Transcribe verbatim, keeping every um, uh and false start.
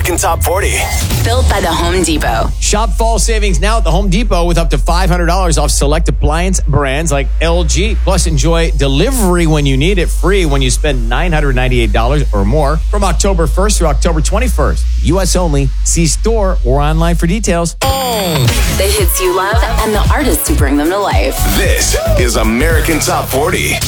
American Top forty. Built by the Home Depot. Shop fall savings now at the Home Depot with up to five hundred dollars off select appliance brands like L G. Plus, enjoy delivery when you need it, free when you spend nine hundred ninety-eight dollars or more from October first through October twenty-first. U S only. See store or online for details. The hits you love and the artists who bring them to life. This is American Top forty.